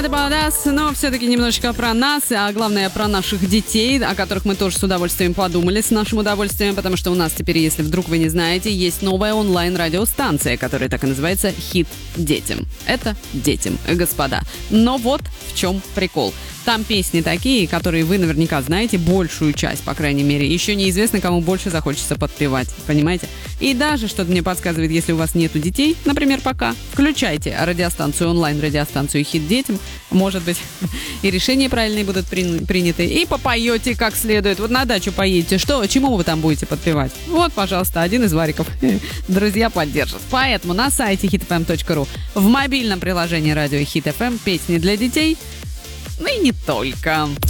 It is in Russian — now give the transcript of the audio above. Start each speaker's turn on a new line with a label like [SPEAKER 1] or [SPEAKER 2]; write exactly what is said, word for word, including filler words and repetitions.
[SPEAKER 1] Надо балдас, но все-таки немножечко про нас, а главное про наших детей, о которых мы тоже с удовольствием подумали, с нашим удовольствием, потому что у нас теперь, если вдруг вы не знаете, есть новая онлайн-радиостанция, которая так и называется «Хит детям». Это детям, господа. Но вот в чем прикол. Там песни такие, которые вы наверняка знаете, большую часть, по крайней мере. Еще неизвестно, кому больше захочется подпевать, понимаете? И даже, что-то мне подсказывает, если у вас нету детей, например, пока, включайте радиостанцию, онлайн-радиостанцию «Хит детям». Может быть, и решения правильные будут при- приняты, и попоете как следует. Вот на дачу поедете, что, чему вы там будете подпевать? Вот, пожалуйста, один из вариков. Друзья поддержат. Поэтому на сайте хит эф эм точка ру, в мобильном приложении радио Хит эф эм песни для детей, ну и не только.